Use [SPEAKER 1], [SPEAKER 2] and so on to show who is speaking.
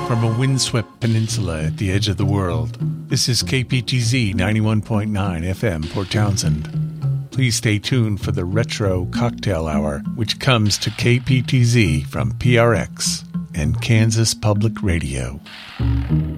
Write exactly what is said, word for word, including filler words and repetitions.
[SPEAKER 1] from a windswept peninsula at the edge of the world. This is K P T Z ninety-one point nine F M, Port Townsend. Please stay tuned for the Retro Cocktail Hour, which comes to K P T Z from P R X and Kansas Public Radio.